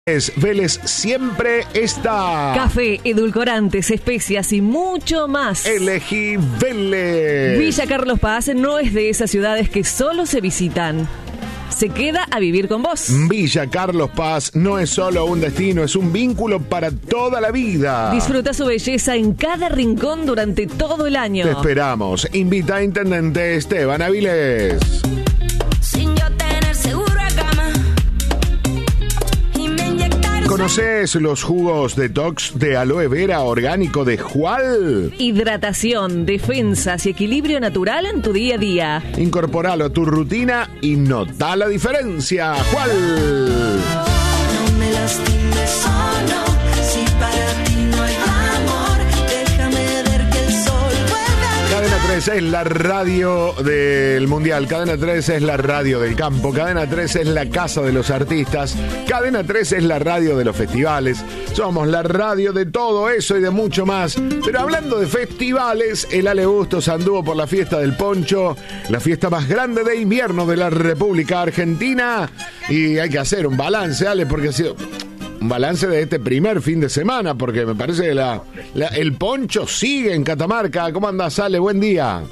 Vélez siempre está. Café, edulcorantes, especias y mucho más. Elegí Vélez. Villa Carlos Paz no es de esas ciudades que solo se visitan. Se queda a vivir con vos. Villa Carlos Paz no es solo un destino, es un vínculo para toda la vida. Disfruta su belleza en cada rincón durante todo el año. Te esperamos. Invita a Intendente Esteban Avilés. Sin yo tener seguro a cama. ¿Conoces los jugos detox de aloe vera orgánico de Jual? Hidratación, defensas y equilibrio natural en tu día a día. Incorporalo a tu rutina y nota la diferencia. Jual. No me lastimes, oh no, si para ti no hay amor, déjame ver que el sol vuelve a brillar. Cadena 3 es la radio del Mundial, Cadena 3 es la radio del campo, Cadena 3 es la casa de los artistas, Cadena 3 es la radio de los festivales, somos la radio de todo eso y de mucho más. Pero hablando de festivales, el Ale Bustos anduvo por la fiesta del Poncho, la fiesta más grande de invierno de la República Argentina, y hay que hacer un balance, Ale, porque ha sido un balance de este primer fin de semana, porque me parece que el Poncho sigue en Catamarca. ¿Cómo andás, Ale? Buen día.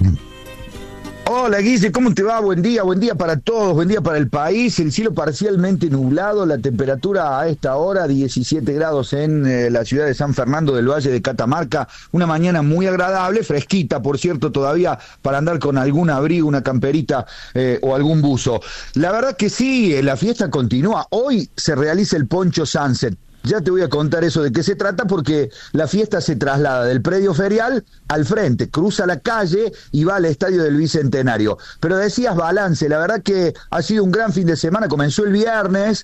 Hola Guille, ¿cómo te va? Buen día para todos, buen día para el país. El cielo parcialmente nublado, la temperatura a esta hora 17 grados en la ciudad de San Fernando del Valle de Catamarca. Una mañana muy agradable, fresquita, por cierto, todavía para andar con algún abrigo, una camperita o algún buzo. La verdad que sí, la fiesta continúa. Hoy se realiza el Poncho Sunset. Ya te voy a contar eso de qué se trata, porque la fiesta se traslada del predio ferial al frente, cruza la calle y va al Estadio del Bicentenario. Pero decías balance, la verdad que ha sido un gran fin de semana, comenzó el viernes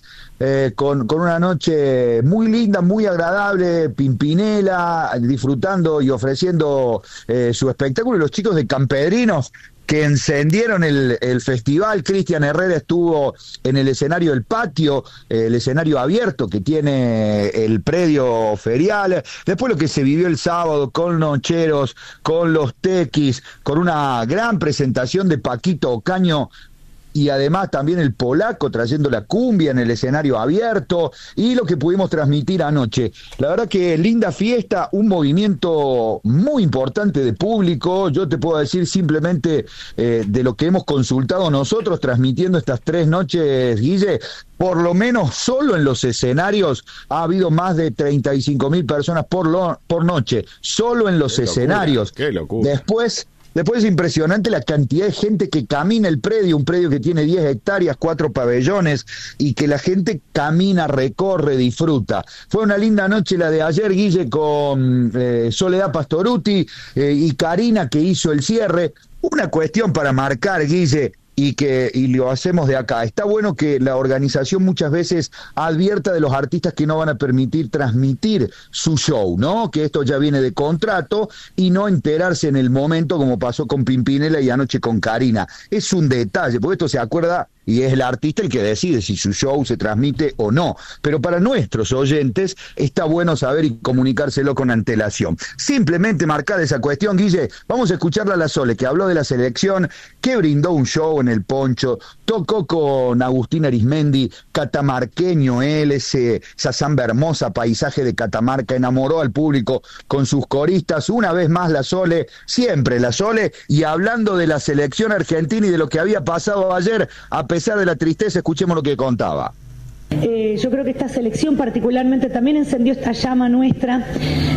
con una noche muy linda, muy agradable, Pimpinela, disfrutando y ofreciendo su espectáculo, y los chicos de Campedrinos que encendieron el festival. Cristian Herrera estuvo en el escenario del patio, el escenario abierto que tiene el predio ferial. Después lo que se vivió el sábado con Nocheros, con los Tequis, con una gran presentación de Paquito Ocaño, y además también el Polaco trayendo la cumbia en el escenario abierto, y lo que pudimos transmitir anoche. La verdad que linda fiesta, un movimiento muy importante de público. Yo te puedo decir simplemente de lo que hemos consultado nosotros transmitiendo estas 3 noches, Guille, por lo menos solo en los escenarios ha habido más de 35.000 personas por noche, solo en los escenarios. Qué locura. Después es impresionante la cantidad de gente que camina el predio, un predio que tiene 10 hectáreas, 4 pabellones, y que la gente camina, recorre, disfruta. Fue una linda noche la de ayer, Guille, con Soledad Pastoruti y Karina, que hizo el cierre. Una cuestión para marcar, Guille, y lo hacemos de acá. Está bueno que la organización muchas veces advierta de los artistas que no van a permitir transmitir su show, ¿no? Que esto ya viene de contrato, y no enterarse en el momento, como pasó con Pimpinela y anoche con Karina. Es un detalle, porque esto se acuerda y es el artista el que decide si su show se transmite o no. Pero para nuestros oyentes está bueno saber y comunicárselo con antelación. Simplemente marcar esa cuestión, Guille. Vamos a escucharla a la Sole, que habló de la selección, que brindó un show en el Poncho, tocó con Agustín Arismendi, catamarqueño él, esa samba hermosa, paisaje de Catamarca, enamoró al público con sus coristas. Una vez más la Sole, siempre la Sole, y hablando de la selección argentina y de lo que había pasado ayer, a pesar de la tristeza, escuchemos lo que contaba. Yo creo que esta selección particularmente también encendió esta llama nuestra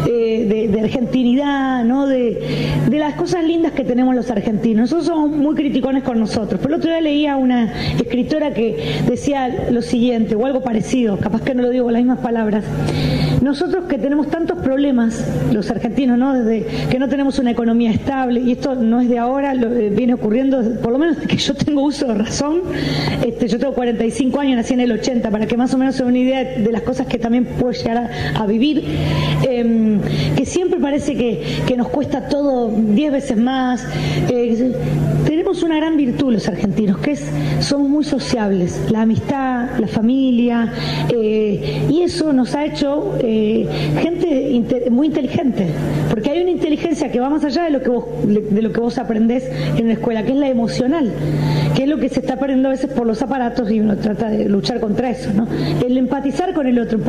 de argentinidad, ¿no? De las cosas lindas que tenemos los argentinos. Nosotros somos muy criticones con nosotros. Pero el otro día leía una escritora que decía lo siguiente, o algo parecido, capaz que no lo digo con las mismas palabras. Nosotros que tenemos tantos problemas, los argentinos, ¿no? Desde que no tenemos una economía estable, y esto no es de ahora, viene ocurriendo, por lo menos desde que yo tengo uso de razón. Yo tengo 45 años, nací en el 80, para que más o menos se den una idea de las cosas que también puedo llegar a vivir, que siempre parece que nos cuesta todo 10 veces más. Tenemos una gran virtud los argentinos, que somos muy sociables, la amistad, la familia, y eso nos ha hecho gente muy inteligente, porque hay una inteligencia que va más allá de lo que vos aprendés en la escuela, que es la emocional, que es lo que se está perdiendo a veces por los aparatos y uno trata de luchar contra eso, ¿no? El empatizar con el otro.